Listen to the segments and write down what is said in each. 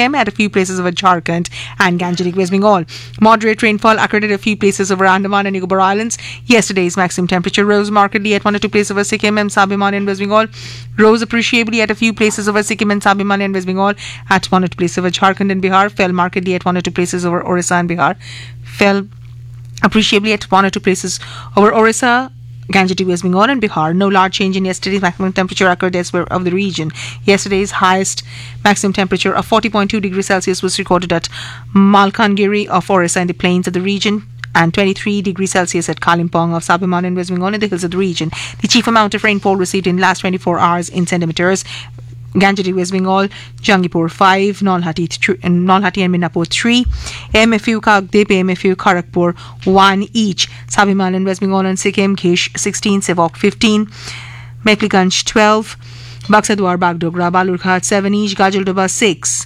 Sikkim, at a few places over Jharkhand and Gangetic West Bengal. Moderate rainfall occurred at a few places over Andaman and Nicobar Islands. Yesterday's maximum temperature rose markedly at one or two places over Sikkim and Sabiman and West Bengal. Rose appreciably at a few places over Sikkim and Sabiman and West Bengal. At one or two places over Jharkhand and Bihar. Fell markedly at one or two places over Orissa and Bihar. Fell appreciably at one or two places over Orissa, Gangetic West Bengal and Bihar. No large change in yesterday's maximum temperature occurred elsewhere of the region. Yesterday's highest maximum temperature of 40.2 degrees Celsius was recorded at Malkangiri of Orissa in the plains of the region, and 23 degrees Celsius at Kalimpong of Sabiman and West Bengal in the hills of the region. The chief amount of rainfall received in last 24 hours in centimeters: Gangetic West Bengal, Jangipur 5, Nolhati and Midnapur 3, MFU Kagdip, MFU Kharagpur 1 each, Sabiman and West Bengal and Sikkim, Kish 16, Sevok 15, Mekliganj 12, Baksadwar, Bagdogra, Balurghat 7 each, Gajaldoba 6,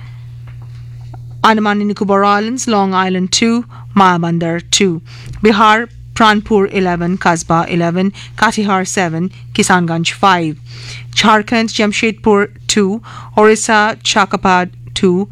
Andaman and Nicobar Islands, Long Island 2, Mayabandar 2, Bihar, Pranpur 11, Kasba 11, Katihar 7, Kisanganj 5, Jharkhand, Jamshedpur 2, Orissa, Chakapad 2,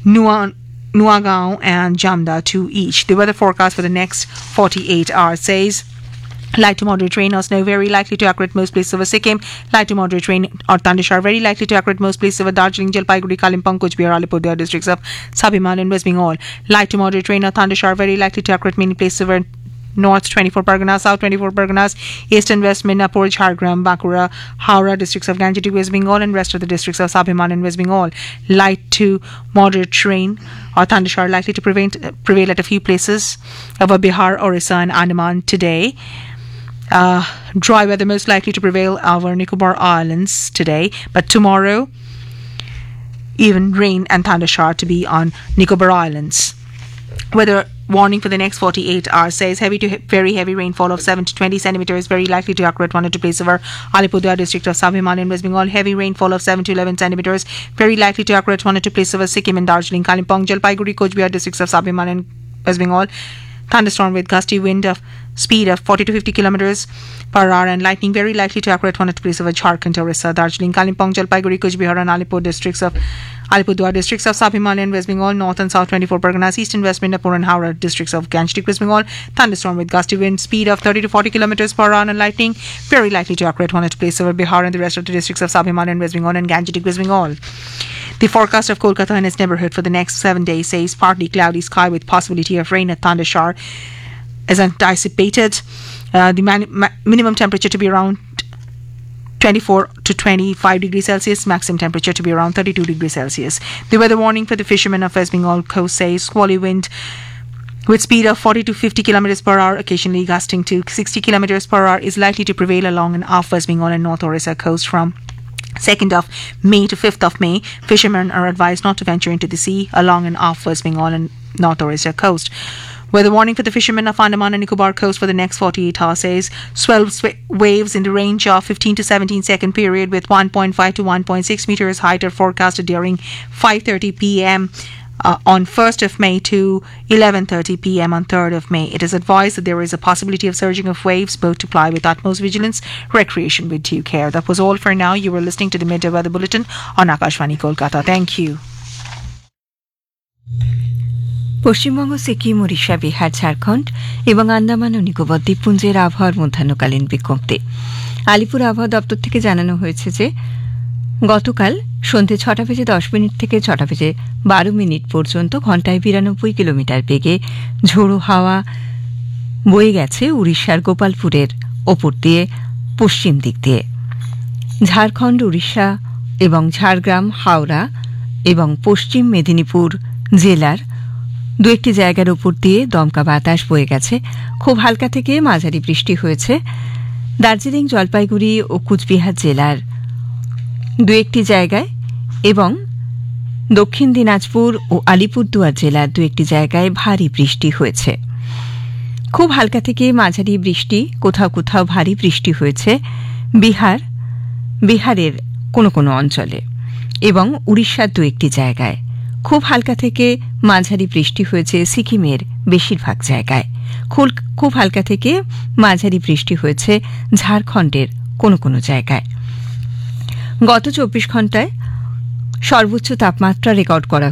Nuagaon and Jamda 2 each. The weather forecast for the next 48 hours says: light to moderate rain or snow very likely to occur at most places over Sikkim. Light to moderate rain or thundershower very likely to occur at most places over Darjeeling, Jalpaiguri, Kalimpong, Cooch Behar, Alipurduar districts of Sabiman and West Bengal. Light to moderate rain or thundershower very likely to occur at many places over North 24 Parganas, South 24 Parganas, East and West Midnapur, Jhargram, Bankura, Howrah districts of Gangetic West Bengal and rest of the districts of Sabiman and West Bengal. Light to moderate rain or thundershower likely to prevail at a few places over Bihar, Orissa and Andaman today. Dry weather most likely to prevail over Nicobar Islands today, but tomorrow even rain and thundershower to be on Nicobar Islands. Weather warning for the next 48 hours says heavy to very heavy rainfall of 7 to 20 centimeters very likely to occur at one or two places over Alipurduar district of Sabiman and West Bengal. Heavy rainfall of 7 to 11 centimeters very likely to occur at one or two places over Sikkim and Darjeeling, Kalimpong, Jalpaiguri, Cooch Behar districts of Sabiman and West Bengal. Thunderstorm with gusty wind of speed of 40 to 50 kilometers per hour and lightning very likely to occur at one or two places over Jharkhand, Orissa, Darjeeling, Kalimpong, Jalpaiguri, Cooch Behar and Alipurduar districts of Sabiman and West Bengal. North and South 24 Parganas, East and West Midnapur and Howrah districts of Gangetic West Bengal. Thunderstorm with gusty wind speed of 30 to 40 kilometers per hour and lightning very likely to occur at one or two places over Bihar and the rest of the districts of Sabiman and West Bengal and Gangetic West Bengal. The forecast of Kolkata and its neighbourhood for the next 7 days says partly cloudy sky with possibility of rain and thundershower as anticipated. The minimum temperature to be around 24 to 25 degrees Celsius, maximum temperature to be around 32 degrees Celsius. The weather warning for the fishermen of West Bengal coast says squally wind with speed of 40 to 50 kilometers per hour, occasionally gusting to 60 kilometers per hour, is likely to prevail along and off West Bengal and North Orissa coast from 2nd of May to 5th of May. Fishermen are advised not to venture into the sea along and off West Bengal and North Orissa coast. Weather warning for the fishermen of Andaman and Nicobar coast for the next 48 hours says swell waves in the range of 15 to 17 second period with 1.5 to 1.6 meters height are forecasted during 5:30 p.m. On 1st of May to 11:30 p.m. on 3rd of May. It is advised that there is a possibility of surging of waves, both to ply with utmost vigilance, recreation with due care. That was all for now. You were listening to the Midday Weather Bulletin on Akashvani Kolkata. Thank you. Paschimbanga, Sikkim, Orissa, Bihar, Jharkhand এবং আন্দামান ও নিকোবর দ্বীপপুঞ্জের আবহাওয়ার মধ্যাহ্নকালীন বিজ্ঞপ্তি। আলিপুর আবহাওয়া দপ্তর থেকে জানানো হয়েছে যে গতকাল সন্ধে 6:10 থেকে 6:12 পর্যন্ত ঘণ্টায় 92 কিলোমিটার বেগে ঝোড়ো হাওয়া বয়ে গেছে উড়িষ্যার গোপালপুরের ওপর দিয়ে পশ্চিম দিক দিয়ে। ঝাড়খণ্ড, উড়িষ্যা এবং ঝাড়গ্রাম, হাওড়া এবং পশ্চিম মেদিনীপুর জেলার দু একটি জায়গার উপর দিয়ে দমকা বাতাস বয়ে গেছে। খুব হালকা থেকে মাঝারি বৃষ্টি হয়েছে দার্জিলিং, জলপাইগুড়ি ও কুচবিহার জেলার দু একটি জায়গায় এবং দক্ষিণ দিনাজপুর ও আলিপুরদুয়ার জেলার দু একটি জায়গায় ভারী বৃষ্টি হয়েছে। খুব হালকা থেকে মাঝারি বৃষ্টি, কোথাও কোথাও ভারী বৃষ্টি হয়েছে বিহারের কোনো কোনো অঞ্চলে এবং উড়িষ্যার দু একটি জায়গায়। খুব হালকা থেকে মাঝারি বৃষ্টি হয়েছে সিকিমের বেশিরভাগ জায়গায়। খুব হালকা থেকে মাঝারি বৃষ্টি হয়েছে ঝাড়খণ্ডের কোনো কোনো জায়গায়। গত 24 ঘণ্টায় সর্বোচ্চ তাপমাত্রা রেকর্ড করা